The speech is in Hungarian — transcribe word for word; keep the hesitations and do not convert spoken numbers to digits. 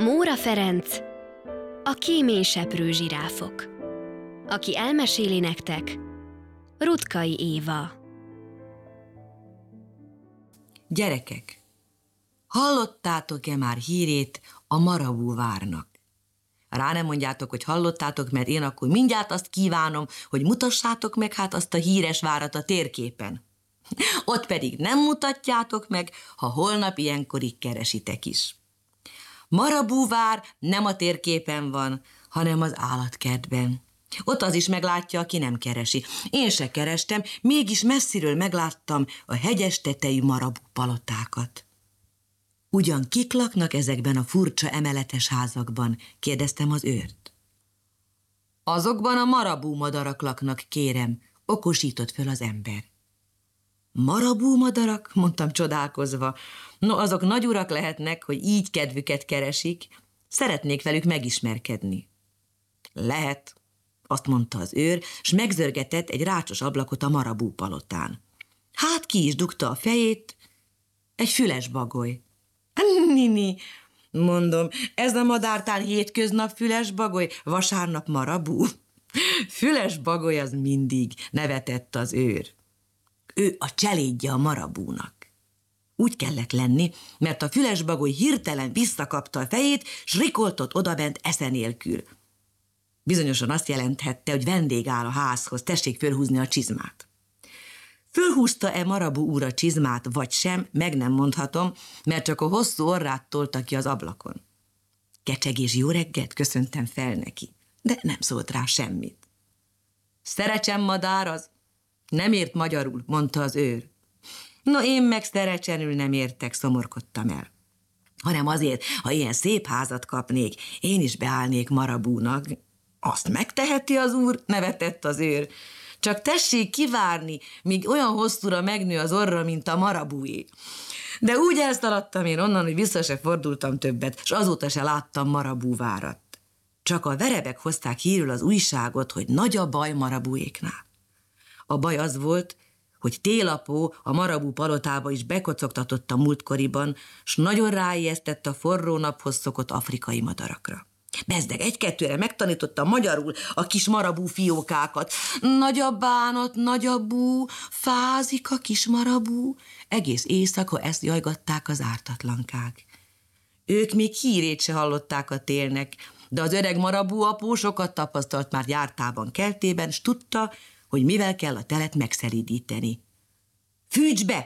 Móra Ferenc, a kéményseprő zsiráfok. Aki elmeséli nektek, Ruttkai Éva. Gyerekek, hallottátok-e már hírét a Marabú várnak? Rá nem mondjátok, hogy hallottátok, mert én akkor mindjárt azt kívánom, hogy mutassátok meg hát azt a híres várat a térképen. Ott pedig nem mutatjátok meg, ha holnap ilyenkorig keresitek is. Marabú vár nem a térképen van, hanem az állatkertben. Ott az is meglátja, aki nem keresi. Én se kerestem, mégis messziről megláttam a hegyes tetejű Marabú palotákat. Ugyan kik laknak ezekben a furcsa emeletes házakban? Kérdeztem az őrt. Azokban a Marabú madarak laknak, kérem, okosított föl az ember. Marabú madarak? Mondtam csodálkozva. No, azok nagy urak lehetnek, hogy így kedvüket keresik. Szeretnék velük megismerkedni. Lehet, azt mondta az őr, s megzörgetett egy rácsos ablakot a Marabú palotán. Hát ki is dugta a fejét, egy füles bagoly. Nini, mondom, ez a madártán hétköznap füles bagoly, vasárnap Marabú. Füles bagoly az mindig, nevetett az őr. Ő a cselédje a Marabúnak. Úgy kellett lenni, mert a füles bagoly hirtelen visszakapta a fejét, s rikoltott odabent esze nélkül. Bizonyosan azt jelenthette, hogy vendég áll a házhoz, tessék fölhúzni a csizmát. Fölhúzta-e Marabú úr a csizmát, vagy sem, meg nem mondhatom, mert csak a hosszú orrát tolta ki az ablakon. Kecsegés, jó reggelt, köszöntem fel neki, de nem szólt rá semmit. Szerecsem madár az? Nem ért magyarul, mondta az őr. No, én meg szerecsenül nem értek, szomorkodtam el. Hanem azért, ha ilyen szép házat kapnék, én is beállnék Marabúnak. Azt megteheti az úr, nevetett az őr. Csak tessék kivárni, míg olyan hosszúra megnő az orra, mint a Marabúé. De úgy elszaladtam én onnan, hogy vissza se fordultam többet, s azóta se láttam Marabú várat. Csak a verebek hozták hírül az újságot, hogy nagy a baj Marabúéknál. A baj az volt, hogy Télapó a Marabú palotába is bekocogtatott a múltkoriban, s nagyon ráijesztett a forró naphoz szokott afrikai madarakra. Bezdeg, egy-kettőre megtanította magyarul a kis Marabú fiókákat. Nagy a bánat, nagy a bú, fázik a kis Marabú. Egész éjszaka ezt jajgatták az ártatlankák. Ők még hírét se hallották a télnek, de az öreg Marabú apó sokat tapasztalt már jártában, keltében, s tudta, hogy mivel kell a telet megszelídíteni. Fűts be,